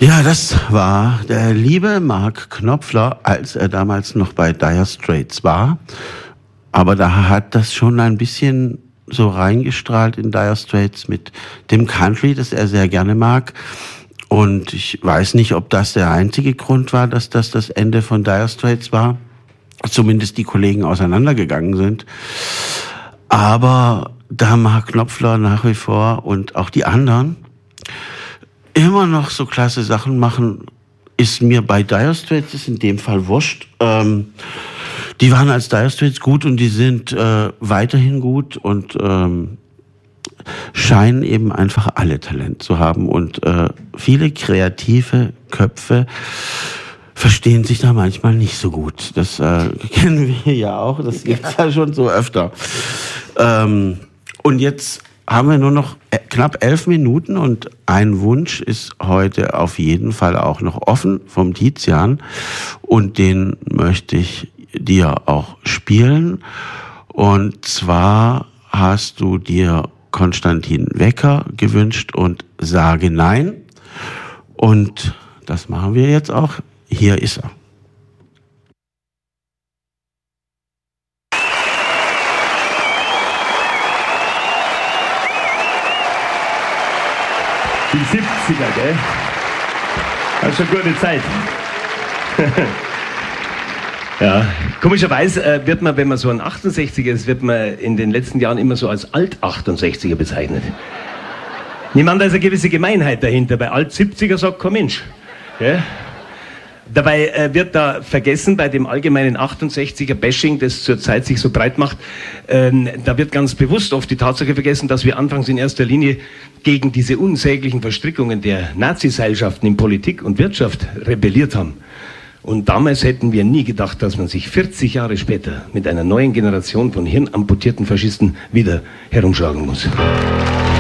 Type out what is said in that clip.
Ja, das war der liebe Mark Knopfler, als er damals noch bei Dire Straits war. Aber da hat das schon ein bisschen so reingestrahlt in Dire Straits mit dem Country, das er sehr gerne mag. Und ich weiß nicht, ob das der einzige Grund war, dass das Ende von Dire Straits war. Zumindest die Kollegen auseinandergegangen sind. Aber da Mark Knopfler nach wie vor und auch die anderen immer noch so klasse Sachen machen, ist mir bei Dire Straits ist in dem Fall wurscht. Die waren als Dire Straits gut und die sind weiterhin gut und scheinen eben einfach alle Talent zu haben. Und viele kreative Köpfe verstehen sich da manchmal nicht so gut. Das kennen wir ja auch, das gibt's ja schon so öfter. Und jetzt haben wir nur noch knapp 11 Minuten und ein Wunsch ist heute auf jeden Fall auch noch offen vom Tizian und den möchte ich dir auch spielen. Und zwar hast du dir Konstantin Wecker gewünscht und Sage Nein. Und das machen wir jetzt auch. Hier ist er. Die 70er, gell? Das ist schon gute Zeit. Ja, komischerweise wird man, wenn man so ein 68er ist, wird man in den letzten Jahren immer so als Alt-68er bezeichnet. Niemand, da ist eine gewisse Gemeinheit dahinter. Bei Alt-70er sagt kein Mensch. Gell? Dabei wird da vergessen, bei dem allgemeinen 68er-Bashing, das zurzeit sich so breit macht, da wird ganz bewusst oft die Tatsache vergessen, dass wir anfangs in erster Linie gegen diese unsäglichen Verstrickungen der Nazi-Seilschaften in Politik und Wirtschaft rebelliert haben. Und damals hätten wir nie gedacht, dass man sich 40 Jahre später mit einer neuen Generation von hirnamputierten Faschisten wieder herumschlagen muss.